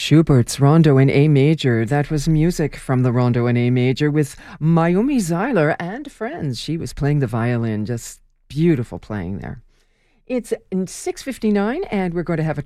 Schubert's Rondo in A Major. That was music from the Rondo in A Major with Mayumi Zeiler and friends. She was playing the violin. Just beautiful playing there. It's 6:59 and we're going to have a